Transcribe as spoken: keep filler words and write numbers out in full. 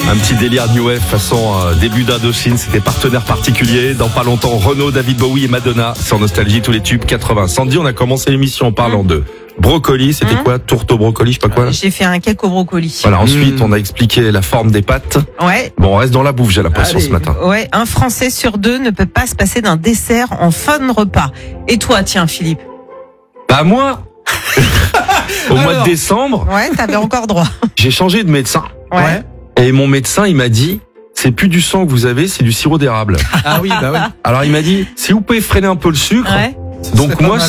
Un petit délire New Wave façon euh, début d'Indochine, c'était partenaire particulier. Dans pas longtemps, Renaud, David Bowie et Madonna sur Nostalgie, tous les tubes quatre-vingts. Sandy, on a commencé l'émission en parlant mmh. de brocoli. C'était mmh. quoi? Tourte au brocoli, je sais pas quoi. J'ai fait un cake au brocoli. Voilà, ensuite, mmh. on a expliqué la forme des pâtes. Ouais. Bon, on reste dans la bouffe, j'ai l'impression, Allez. ce matin. Ouais, un Français sur deux ne peut pas se passer d'un dessert en fin de repas. Et toi, tiens, Philippe? Bah, moi, au Alors. mois de décembre, Ouais, t'avais encore droit. j'ai changé de médecin. Ouais. Et mon médecin, il m'a dit, c'est plus du sang que vous avez, c'est du sirop d'érable. Ah oui, bah oui. Alors, il m'a dit, si vous pouvez freiner un peu le sucre. Ouais. Ce Donc serait pas moi, mal.